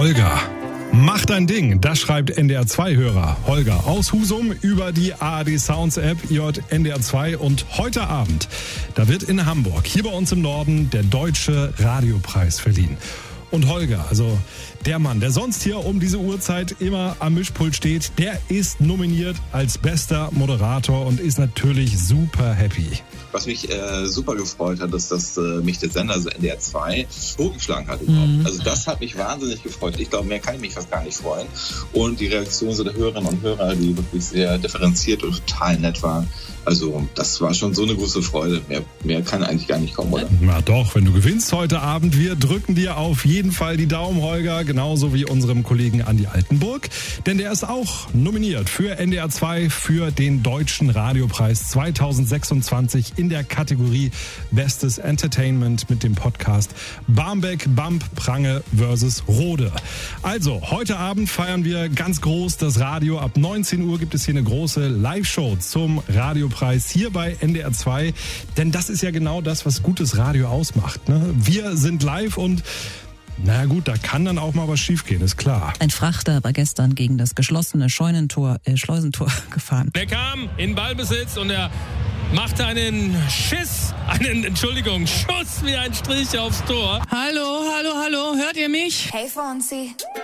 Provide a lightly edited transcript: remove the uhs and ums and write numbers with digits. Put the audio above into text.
Holger, mach dein Ding, das schreibt NDR2-Hörer Holger aus Husum über die ARD Sounds App. Ihr hört NDR2 und heute Abend, da wird in Hamburg, hier bei uns im Norden, der Deutsche Radiopreis verliehen. Und Holger, also der Mann, der sonst hier um diese Uhrzeit immer am Mischpult steht, der ist nominiert als bester Moderator und ist natürlich super happy. Was mich super gefreut hat, ist, dass mich der Sender, also NDR 2, vorgeschlagen hat überhaupt. Also das hat mich wahnsinnig gefreut. Ich glaube, mehr kann ich mich fast gar nicht freuen. Und die Reaktion so der Hörerinnen und Hörer, die wirklich sehr differenziert und total nett waren. Also das war schon so eine große Freude. Mehr kann eigentlich gar nicht kommen, oder? Na doch, wenn du gewinnst heute Abend, wir drücken dir auf jeden Fall die Daumen, Holger, genauso wie unserem Kollegen Andi Altenburg. Denn der ist auch nominiert für NDR 2 für den Deutschen Radiopreis 2026 in der Kategorie Bestes Entertainment mit dem Podcast Barmbek, Bamp, Prange vs. Rode. Also, heute Abend feiern wir ganz groß das Radio. Ab 19 Uhr gibt es hier eine große Live-Show zum Radiopreis hier bei NDR 2. Denn das ist ja genau das, was gutes Radio ausmacht, ne? Wir sind live und na gut, da kann dann auch mal was schiefgehen, ist klar. Ein Frachter war gestern gegen das geschlossene Schleusentor gefahren. Der kam in Ballbesitz und er machte einen Schuss wie ein Strich aufs Tor. Hallo, hört ihr mich? Hey Fonzie.